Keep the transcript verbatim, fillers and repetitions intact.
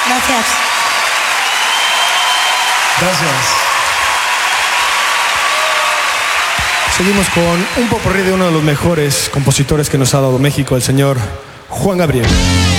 Gracias. Gracias. Seguimos con un popurrí de uno de los mejores compositores que nos ha dado México, el señor Juan Gabriel.